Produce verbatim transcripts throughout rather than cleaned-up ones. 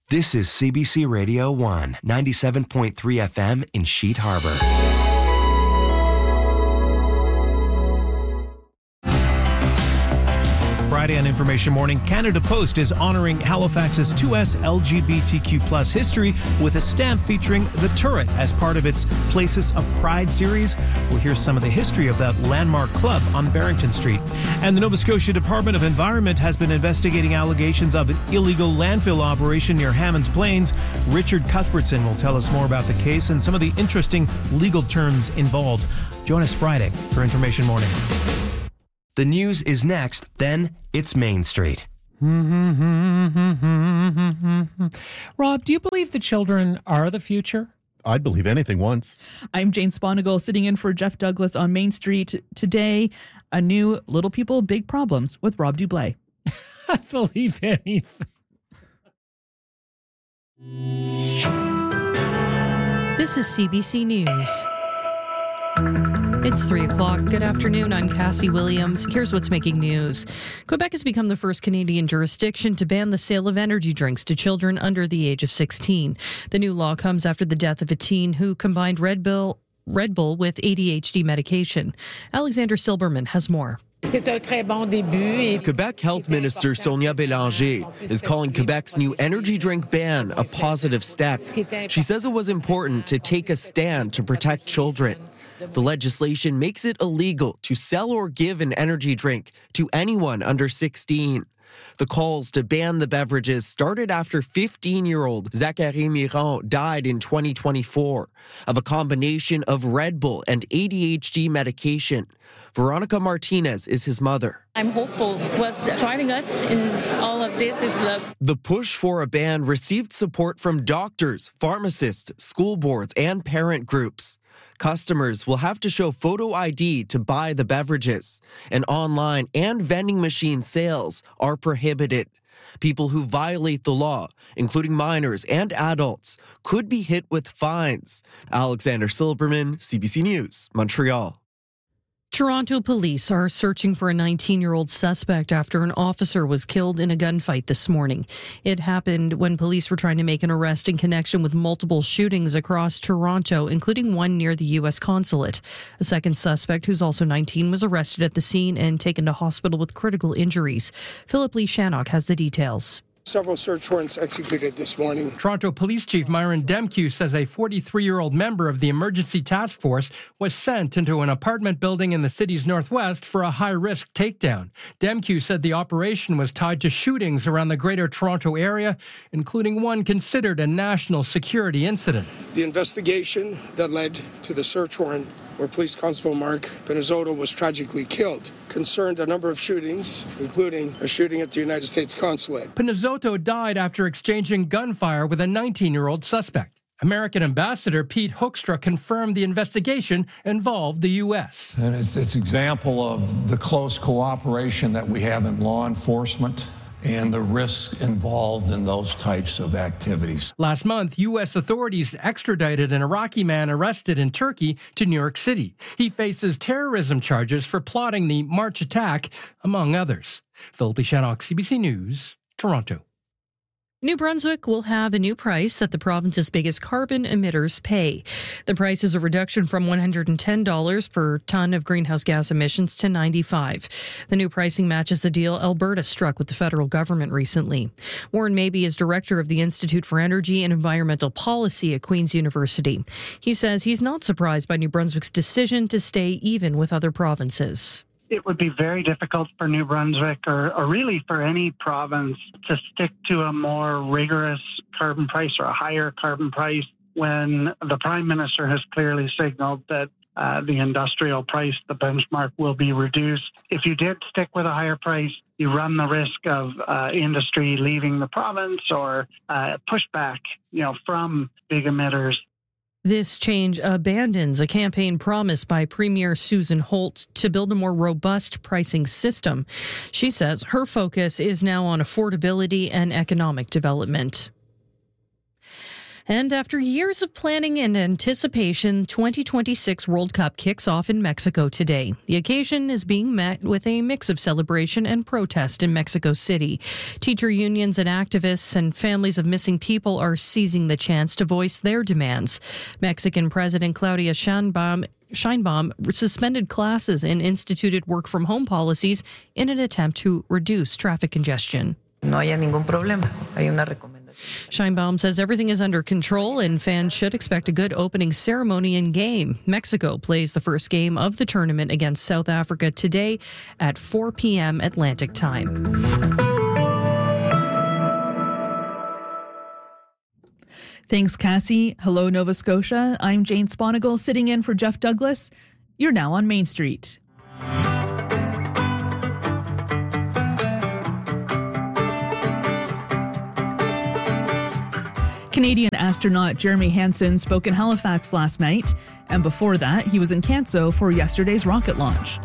This is C B C Radio one, ninety-seven point three F M in Sheet Harbor. Friday on Information Morning, Canada Post is honoring Halifax's two S L G B T Q plus history with a stamp featuring the turret as part of its Places of Pride series. We'll hear some of the history of that landmark club on Barrington Street. And the Nova Scotia Department of Environment has been investigating allegations of an illegal landfill operation near Hammonds Plains. Richard Cuthbertson will tell us more about the case and some of the interesting legal terms involved. Join us Friday for Information Morning. The news is next, then it's Main Street. Rob, do you believe the children are the future? I'd believe anything once. I'm Jane Sponigal, sitting in for Jeff Douglas on Main Street. Today, a new Little People, Big Problems with Rob Dublé. I believe anything. This is C B C News. It's three o'clock. Good afternoon. I'm Cassie Williams. Here's what's making news. Quebec has become the first Canadian jurisdiction to ban the sale of energy drinks to children under the age of sixteen. The new law comes after the death of a teen who combined Red Bull, Red Bull with A D H D medication. Alexander Silberman has more. Quebec Health Minister Sonia Bélanger is calling Quebec's new energy drink ban a positive step. She says it was important to take a stand to protect children. The legislation makes it illegal to sell or give an energy drink to anyone under sixteen. The calls to ban the beverages started after fifteen-year-old Zachary Miron died in twenty twenty-four of a combination of Red Bull and A D H D medication. Veronica Martinez is his mother. I'm hopeful. What's driving us in all of this is love. The push for a ban received support from doctors, pharmacists, school boards, and parent groups. Customers will have to show photo I D to buy the beverages, and online and vending machine sales are prohibited. People who violate the law, including minors and adults, could be hit with fines. Alexander Silberman, C B C News, Montreal. Toronto police are searching for a nineteen-year-old suspect after an officer was killed in a gunfight this morning. It happened when police were trying to make an arrest in connection with multiple shootings across Toronto, including one near the U S consulate. A second suspect, who's also nineteen, was arrested at the scene and taken to hospital with critical injuries. Philip Lee Shannock has the details. Several search warrants executed this morning. Toronto Police Chief Myron Demkew says a forty-three-year-old member of the Emergency Task Force was sent into an apartment building in the city's northwest for a high-risk takedown. Demkew said the operation was tied to shootings around the Greater Toronto area, including one considered a national security incident. The investigation that led to the search warrant, where Police Constable Mark Pinizzotto was tragically killed, concerned a number of shootings, including a shooting at the United States consulate. Pinizzotto died after exchanging gunfire with a nineteen-year-old suspect. American Ambassador Pete Hoekstra confirmed the investigation involved the U S. And it's an example of the close cooperation that we have in law enforcement and the risks involved in those types of activities. Last month, U S authorities extradited an Iraqi man arrested in Turkey to New York City. He faces terrorism charges for plotting the March attack, among others. Philip Shannock, C B C News, Toronto. New Brunswick will have a new price that the province's biggest carbon emitters pay. The price is a reduction from one hundred ten dollars per ton of greenhouse gas emissions to ninety-five dollars. The new pricing matches the deal Alberta struck with the federal government recently. Warren Mabey is director of the Institute for Energy and Environmental Policy at Queen's University. He says he's not surprised by New Brunswick's decision to stay even with other provinces. It would be very difficult for New Brunswick, or, or really for any province, to stick to a more rigorous carbon price or a higher carbon price when the Prime Minister has clearly signaled that uh, the industrial price, the benchmark, will be reduced. If you did stick with a higher price, you run the risk of uh, industry leaving the province or uh, pushback, you know, from big emitters. This change abandons a campaign promise by Premier Susan Holt to build a more robust pricing system. She says her focus is now on affordability and economic development. And after years of planning and anticipation, twenty twenty-six World Cup kicks off in Mexico today. The occasion is being met with a mix of celebration and protest in Mexico City. Teacher unions and activists and families of missing people are seizing the chance to voice their demands. Mexican President Claudia Sheinbaum Sheinbaum suspended classes and instituted work-from-home policies in an attempt to reduce traffic congestion. No haya ningún problema. Hay una recomendación. Sheinbaum says everything is under control and fans should expect a good opening ceremony and game. Mexico plays the first game of the tournament against South Africa today at four p.m. Atlantic time. Thanks, Cassie. Hello, Nova Scotia. I'm Jane Sponigal, sitting in for Jeff Douglas. You're now on Main Street. Canadian astronaut Jeremy Hansen spoke in Halifax last night, and before that, he was in Canso for yesterday's rocket launch.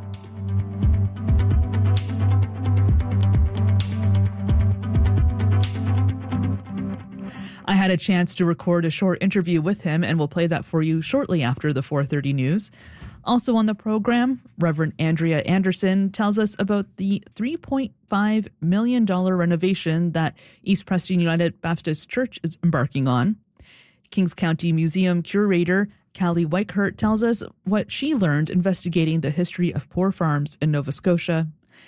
I had a chance to record a short interview with him, and we'll play that for you shortly after the four thirty news. Also on the program, Reverend Andrea Anderson tells us about the three point five million dollars renovation that East Preston United Baptist Church is embarking on. Kings County Museum curator Callie Weichert tells us what she learned investigating the history of poor farms in Nova Scotia.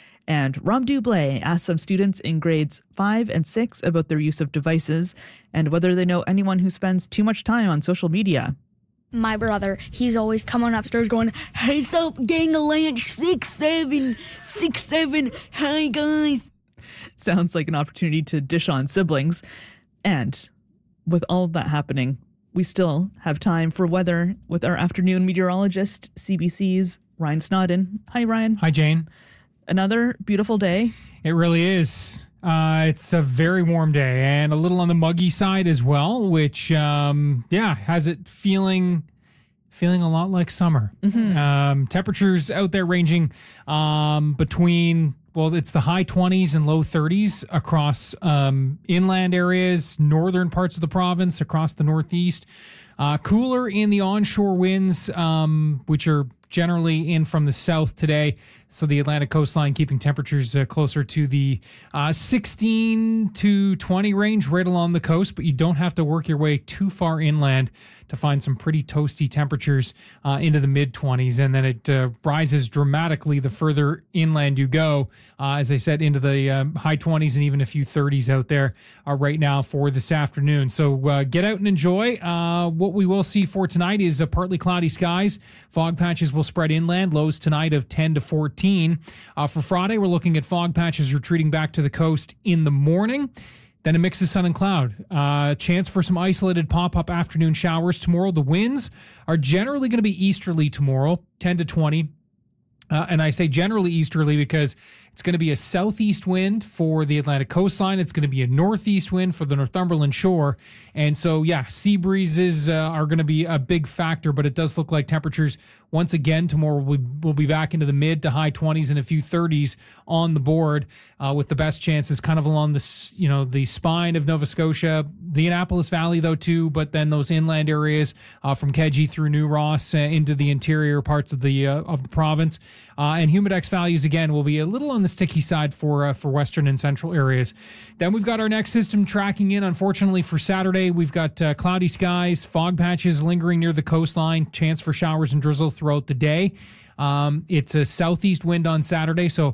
And Rob Dublé asked some students in grades five and six about their use of devices and whether they know anyone who spends too much time on social media. My brother, he's always coming upstairs going, "Hey, sup, gang of lunch, six, seven, six, seven, hi, guys." Sounds like an opportunity to dish on siblings. And with all of that happening, we still have time for weather with our afternoon meteorologist, C B C's Ryan Snodden. Hi, Ryan. Hi, Jane. Another beautiful day. It really is. Uh, it's a very warm day and a little on the muggy side as well, which, um, yeah, has it feeling feeling a lot like summer. Mm-hmm. Um, temperatures out there ranging um, between, well, it's the high twenties and low thirties across um, inland areas, northern parts of the province, across the northeast. Uh, cooler in the onshore winds, um, which are generally in from the south today. So the Atlantic coastline keeping temperatures uh, closer to the uh, sixteen to twenty range right along the coast, but you don't have to work your way too far inland to find some pretty toasty temperatures uh, into the mid-twenties. And then it uh, rises dramatically the further inland you go. Uh, as I said, into the um, high twenties and even a few thirties out there uh, right now for this afternoon. So uh, get out and enjoy. Uh, what we will see for tonight is uh, partly cloudy skies. Fog patches will spread inland. Lows tonight of ten to fourteen. Uh, for Friday, we're looking at fog patches retreating back to the coast in the morning. Then a mix of sun and cloud. Uh, chance for some isolated pop-up afternoon showers tomorrow. The winds are generally going to be easterly tomorrow, ten to twenty. Uh, and I say generally easterly because it's going to be a southeast wind for the Atlantic coastline. It's going to be a northeast wind for the Northumberland shore. And so, yeah, sea breezes uh, are going to be a big factor, but it does look like temperatures once again tomorrow will be, will be back into the mid to high twenties and a few thirties on the board, uh, with the best chances kind of along the, you know, the spine of Nova Scotia, the Annapolis Valley though too, but then those inland areas uh, from Keji through New Ross uh, into the interior parts of the uh, of the province. Uh, and humidex values again will be a little on the sticky side for uh, for western and central areas. Then we've got our next system tracking in. Unfortunately for Saturday, we've got uh, cloudy skies, fog patches lingering near the coastline, chance for showers and drizzle throughout the day. Um, it's a southeast wind on Saturday, so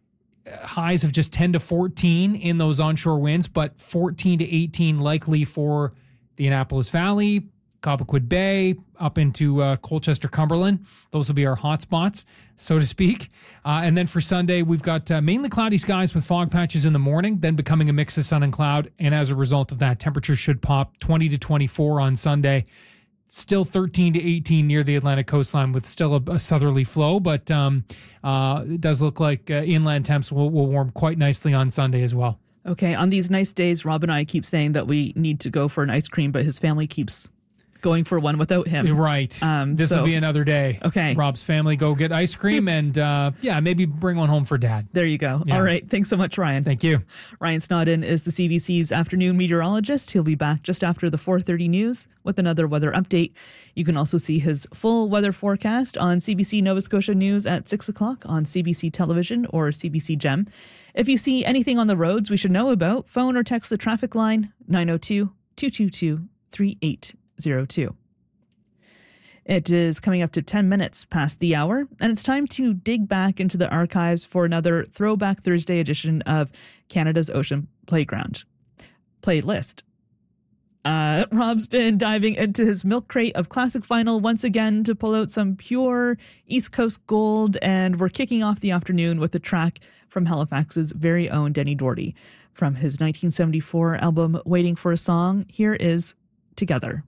highs of just ten to fourteen in those onshore winds, but fourteen to eighteen likely for the Annapolis Valley, Cobequid Bay, up into uh, Colchester, Cumberland. Those will be our hot spots, so to speak. Uh, and then for Sunday, we've got uh, mainly cloudy skies with fog patches in the morning, then becoming a mix of sun and cloud. And as a result of that, temperatures should pop twenty to twenty-four on Sunday. Still thirteen to eighteen near the Atlantic coastline with still a, a southerly flow, but um, uh, it does look like uh, inland temps will, will warm quite nicely on Sunday as well. Okay, on these nice days, Rob and I keep saying that we need to go for an ice cream, but his family keeps going for one without him. Right. Um, this so- will be another day. Okay. Rob's family go get ice cream and, uh, yeah, maybe bring one home for Dad. There you go. Yeah. All right. Thanks so much, Ryan. Thank you. Ryan Snodden is the C B C's afternoon meteorologist. He'll be back just after the four thirty news with another weather update. You can also see his full weather forecast on C B C Nova Scotia News at six o'clock on C B C Television or C B C Gem. If you see anything on the roads we should know about, phone or text the traffic line nine oh two, two two two, three eight zero two. It is coming up to ten minutes past the hour, and it's time to dig back into the archives for another Throwback Thursday edition of Canada's Ocean Playground playlist. Uh, Rob's been diving into his milk crate of classic vinyl once again to pull out some pure East Coast gold, and we're kicking off the afternoon with a track from Halifax's very own Denny Doherty. From his nineteen seventy-four album Waiting for a Song, here is Together.